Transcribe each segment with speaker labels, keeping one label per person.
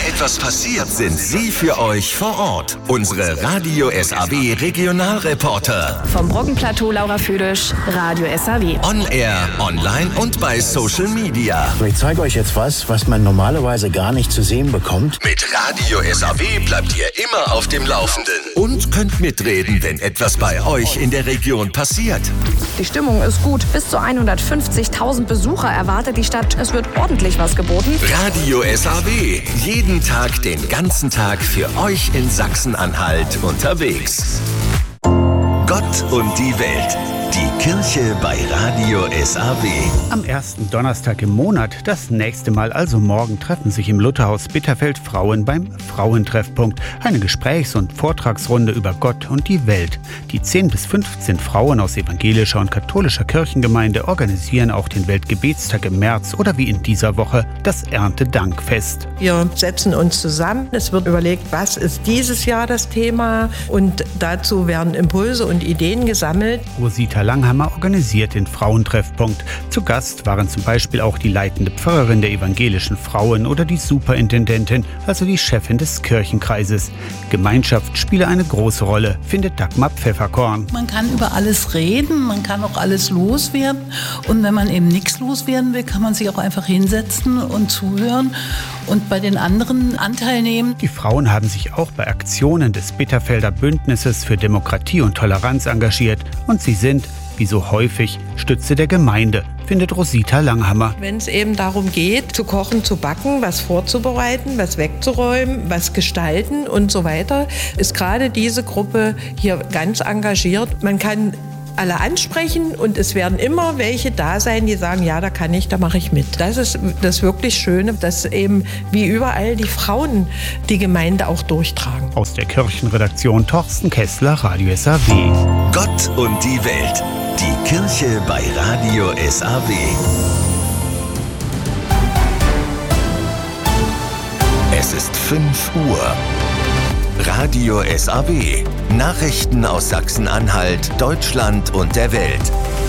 Speaker 1: etwas passiert, sind sie für euch vor Ort. Unsere Radio SAW Regionalreporter.
Speaker 2: Vom Brockenplateau Laura Füdisch, Radio SAW.
Speaker 1: On Air, online und bei Social Media.
Speaker 3: Ich zeige euch jetzt was man normalerweise gar nicht zu sehen bekommt.
Speaker 1: Mit Radio SAW bleibt ihr immer auf dem Laufenden. Und könnt mitreden, wenn etwas bei euch in der Region passiert.
Speaker 2: Die Stimmung ist gut. Bis zu 150.000 Besucher erwartet die Stadt. Es wird ordentlich was geboten.
Speaker 1: Radio SAW. Jeden Tag, den ganzen Tag für euch in Sachsen-Anhalt unterwegs. Gott und die Welt. Die Kirche bei Radio SAW.
Speaker 4: Am ersten Donnerstag im Monat, das nächste Mal, also morgen, treffen sich im Lutherhaus Bitterfeld Frauen beim Frauentreffpunkt. Eine Gesprächs- und Vortragsrunde über Gott und die Welt. Die 10 bis 15 Frauen aus evangelischer und katholischer Kirchengemeinde organisieren auch den Weltgebetstag im März oder wie in dieser Woche das Erntedankfest.
Speaker 5: Wir setzen uns zusammen. Es wird überlegt, was ist dieses Jahr das Thema, und dazu werden Impulse und Ideen gesammelt.
Speaker 4: Rosita Langhammer organisiert den Frauentreffpunkt. Zu Gast waren zum Beispiel auch die leitende Pfarrerin der evangelischen Frauen oder die Superintendentin, also die Chefin des Kirchenkreises. Gemeinschaft spiele eine große Rolle, findet Dagmar Pfefferkorn.
Speaker 6: Man kann über alles reden, man kann auch alles loswerden. Und wenn man eben nichts loswerden will, kann man sich auch einfach hinsetzen und zuhören und bei den anderen Anteil nehmen.
Speaker 4: Die Frauen haben sich auch bei Aktionen des Bitterfelder Bündnisses für Demokratie und Toleranz engagiert. Und sie sind, wie so häufig, Stütze der Gemeinde, findet Rosita Langhammer.
Speaker 5: Wenn es eben darum geht, zu kochen, zu backen, was vorzubereiten, was wegzuräumen, was gestalten und so weiter, ist gerade diese Gruppe hier ganz engagiert. Man kann alle ansprechen und es werden immer welche da sein, die sagen, ja, da kann ich, da mache ich mit. Das ist das wirklich Schöne, dass eben wie überall die Frauen die Gemeinde auch durchtragen.
Speaker 4: Aus der Kirchenredaktion Thorsten Kessler, Radio SAW.
Speaker 1: Gott und die Welt. Die Kirche bei Radio SAW. Es ist 5 Uhr. Radio SAW. Nachrichten aus Sachsen-Anhalt, Deutschland und der Welt.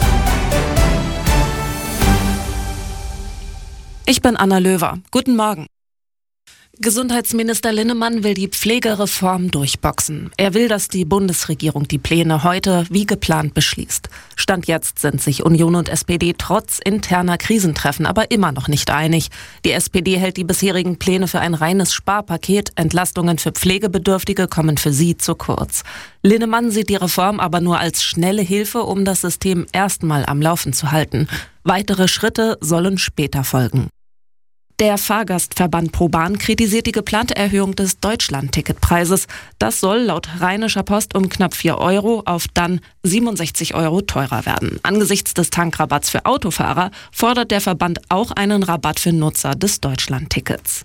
Speaker 7: Ich bin Anna Löwer. Guten Morgen. Gesundheitsminister Linnemann will die Pflegereform durchboxen. Er will, dass die Bundesregierung die Pläne heute wie geplant beschließt. Stand jetzt sind sich Union und SPD trotz interner Krisentreffen aber immer noch nicht einig. Die SPD hält die bisherigen Pläne für ein reines Sparpaket. Entlastungen für Pflegebedürftige kommen für sie zu kurz. Linnemann sieht die Reform aber nur als schnelle Hilfe, um das System erstmal am Laufen zu halten. Weitere Schritte sollen später folgen. Der Fahrgastverband ProBahn kritisiert die geplante Erhöhung des Deutschland-Ticketpreises. Das soll laut Rheinischer Post um knapp 4 Euro auf dann 67 Euro teurer werden. Angesichts des Tankrabatts für Autofahrer fordert der Verband auch einen Rabatt für Nutzer des Deutschland-Tickets.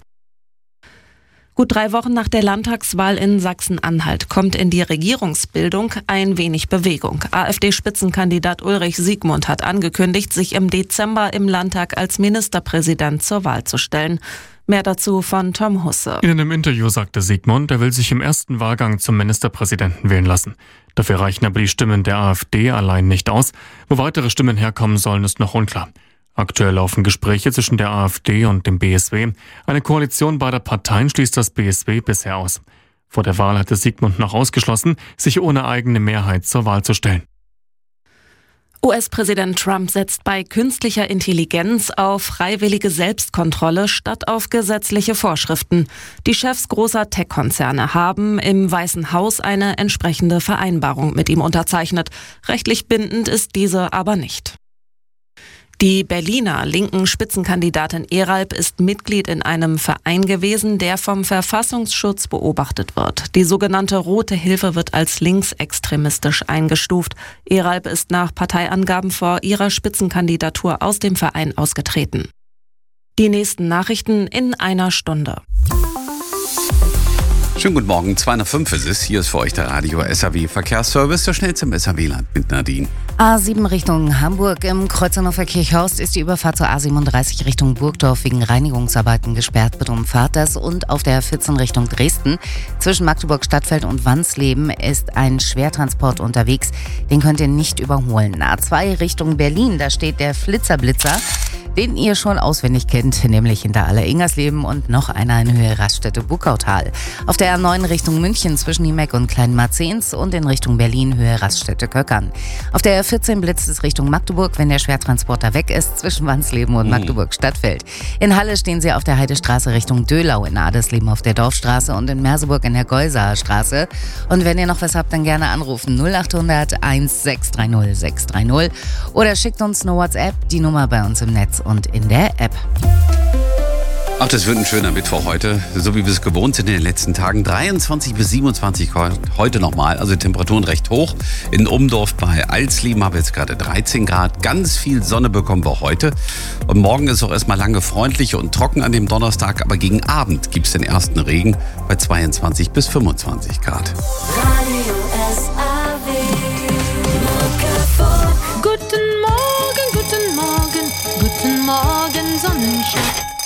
Speaker 7: Gut 3 Wochen nach der Landtagswahl in Sachsen-Anhalt kommt in die Regierungsbildung ein wenig Bewegung. AfD-Spitzenkandidat Ulrich Siegmund hat angekündigt, sich im Dezember im Landtag als Ministerpräsident zur Wahl zu stellen. Mehr dazu von Tom Husse.
Speaker 8: In einem Interview sagte Siegmund, er will sich im ersten Wahlgang zum Ministerpräsidenten wählen lassen. Dafür reichen aber die Stimmen der AfD allein nicht aus. Wo weitere Stimmen herkommen sollen, ist noch unklar. Aktuell laufen Gespräche zwischen der AfD und dem BSW. Eine Koalition beider Parteien schließt das BSW bisher aus. Vor der Wahl hatte Siegmund noch ausgeschlossen, sich ohne eigene Mehrheit zur Wahl zu stellen.
Speaker 7: US-Präsident Trump setzt bei künstlicher Intelligenz auf freiwillige Selbstkontrolle statt auf gesetzliche Vorschriften. Die Chefs großer Tech-Konzerne haben im Weißen Haus eine entsprechende Vereinbarung mit ihm unterzeichnet. Rechtlich bindend ist diese aber nicht. Die Berliner linken Spitzenkandidatin Eralp ist Mitglied in einem Verein gewesen, der vom Verfassungsschutz beobachtet wird. Die sogenannte Rote Hilfe wird als linksextremistisch eingestuft. Eralp ist nach Parteiangaben vor ihrer Spitzenkandidatur aus dem Verein ausgetreten. Die nächsten Nachrichten in einer Stunde.
Speaker 9: Schönen guten Morgen, 2:05 ist es. Hier ist für euch der Radio SAW Verkehrsservice, der schnell zum SAW-Land mit Nadine.
Speaker 10: A7 Richtung Hamburg. Im Kreuznachfer Kirchhorst ist die Überfahrt zur A37 Richtung Burgdorf wegen Reinigungsarbeiten gesperrt. Bitte umfahrt das. Und auf der 14 Richtung Dresden zwischen Magdeburg Stadtfeld und Wansleben ist ein Schwertransport unterwegs. Den könnt ihr nicht überholen. A2 Richtung Berlin, da steht der Flitzer-Blitzer. den ihr schon auswendig kennt, nämlich hinter Aller-Ingersleben und noch einer in Höhe Raststätte-Buckautal. Auf der A9 Richtung München zwischen Niemeck und Kleinmarzens und in Richtung Berlin Höhe Raststätte-Köckern. Auf der A14 blitzt es Richtung Magdeburg, wenn der Schwertransporter weg ist, zwischen Wansleben und Magdeburg-Stadtfeld. In Halle stehen Sie auf der Heidestraße Richtung Dölau, in Adelsleben auf der Dorfstraße und in Merseburg in der Geusaer Straße. Und wenn ihr noch was habt, dann gerne anrufen 0800 1630 630 oder schickt uns eine WhatsApp, die Nummer bei uns im Netz und in der App.
Speaker 9: Ach, das wird ein schöner Mittwoch heute, so wie wir es gewohnt sind in den letzten Tagen. 23 bis 27 heute nochmal, also Temperaturen recht hoch. In Umdorf bei Alsleben haben wir jetzt gerade 13 Grad. Ganz viel Sonne bekommen wir heute. Und morgen ist auch erstmal lange freundlich und trocken an dem Donnerstag. Aber gegen Abend gibt es den ersten Regen bei 22 bis 25 Grad.
Speaker 11: Radio SAW. Guten Morgen, guten Morgen, guten Morgen, Sonnenschein.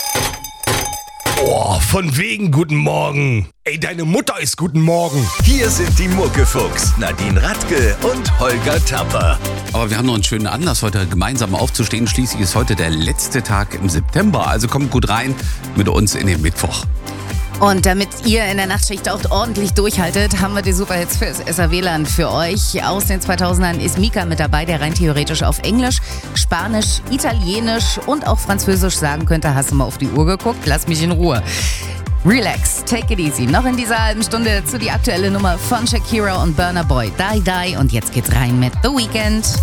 Speaker 12: Oh, von wegen guten Morgen. Ey, deine Mutter ist guten Morgen.
Speaker 1: Hier sind die Muckefuchs, Nadine Radke und Holger Tapper.
Speaker 9: Aber wir haben noch einen schönen Anlass, heute gemeinsam aufzustehen. Schließlich ist heute der letzte Tag im September. Also kommt gut rein mit uns in den Mittwoch.
Speaker 10: Und damit ihr in der Nachtschicht auch ordentlich durchhaltet, haben wir die Superhits fürs SAW-Land für euch. Aus den 2000ern ist Mika mit dabei, der rein theoretisch auf Englisch, Spanisch, Italienisch und auch Französisch sagen könnte. Hast du mal auf die Uhr geguckt? Lass mich in Ruhe. Relax, take it easy. Noch in dieser halben Stunde zu die aktuelle Nummer von Shakira und Burna Boy, Die Die. Und jetzt geht's rein mit The Weeknd.